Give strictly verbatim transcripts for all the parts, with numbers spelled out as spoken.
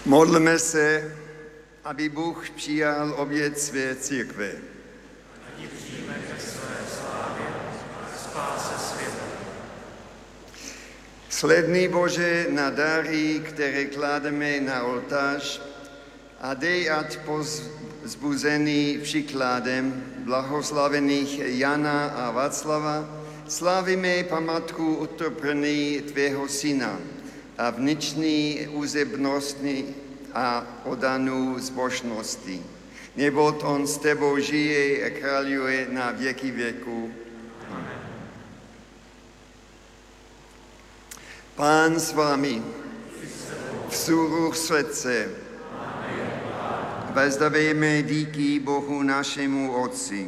Modleme se, aby Bůh přijal oběť své církve. Ať přijme ke své slávě a spáse světa. Sledný Bože, na dary, které klademe na oltář, a dej, ať pozbuzený příkladem blahoslavených Jana a Václava slavíme památku utrpení tvého syna a vnitřní úzebnosti a odanou zbožnosti. Neboť on s tebou žije a kráľuje na věky věku. Amen. Pán s vámi, vzduch srdce, vezdavejme díky Bohu našemu Otci.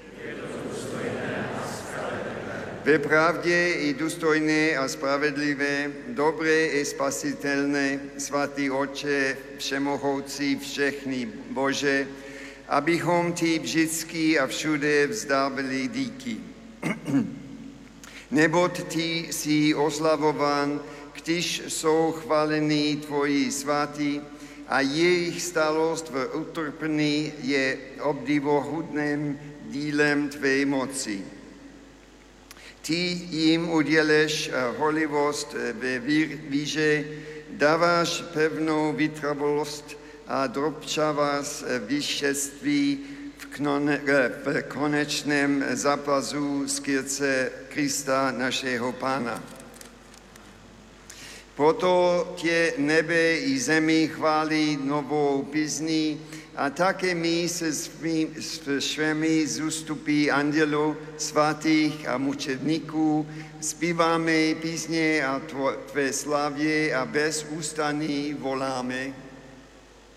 Ve pravdě i důstojné a spravedlivé, dobré i spasitelné, svatý Otče, všemohoucí všechny Bože, abychom ti vždycky a všude vzdávali díky. Neboť ty jsi oslavován, když jsou chválení tvoji svatí, a jejich stalost v utrpení je obdivuhodným dílem tvé moci. Ty jim uděleš horlivost ve víře, dáváš pevnou vytrvalost a dropčáváš vítězství v konečném zápasu skrze Krista našeho Pána. Proto tě nebe i zemi chválí novou písní a také my se svými zůstupy andělů, svatých a mučedníků zpíváme písně a tvé slavě a bez ústaní voláme.